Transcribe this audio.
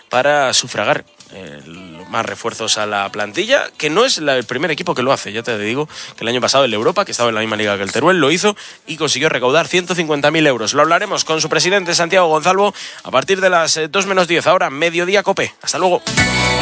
para sufragar más refuerzos a la plantilla, que no es el primer equipo que lo hace. Ya te digo que el año pasado el Europa, que estaba en la misma liga que el Teruel, lo hizo y consiguió recaudar 150.000 euros. Lo hablaremos con su presidente Santiago Gonzalvo a partir de las 2 menos 10, ahora Mediodía Cope. Hasta luego.